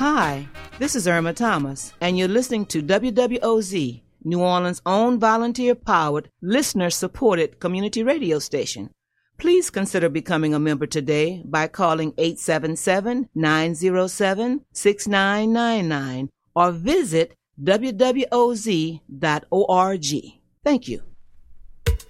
Hi, this is Irma Thomas, and you're listening to WWOZ, New Orleans' own volunteer-powered, listener-supported community radio station. Please consider becoming a member today by calling 877-907-6999 or visit wwoz.org. Thank you.